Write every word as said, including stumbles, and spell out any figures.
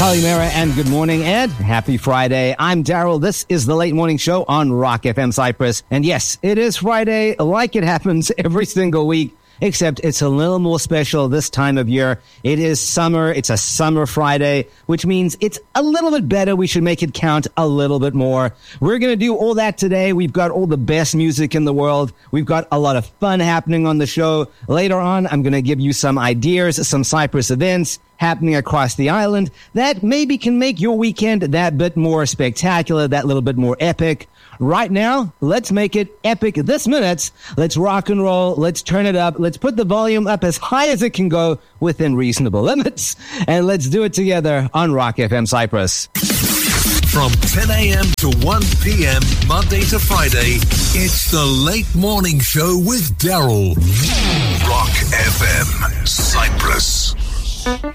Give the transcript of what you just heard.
Kalimera and good morning, Ed. Happy Friday. I'm Daryl. This is the Late Morning Show on Rock F M Cyprus. And yes, it is Friday like it happens every single week, except it's a little more special this time of year. It is summer. It's a summer Friday, which means it's a little bit better. We should make it count a little bit more. We're going to do all that today. We've got all the best music in the world. We've got a lot of fun happening on the show. Later on, I'm going to give you some ideas, some Cyprus events happening across the island that maybe can make your weekend that bit more spectacular, that little bit more epic. Right now, let's make it epic this minute. Let's rock and roll. Let's turn it up. Let's put the volume up as high as it can go within reasonable limits. And let's do it together on Rock F M Cyprus. From ten a.m. to one p.m. Monday to Friday, it's the Late Morning Show with Daryl. Rock F M Cyprus.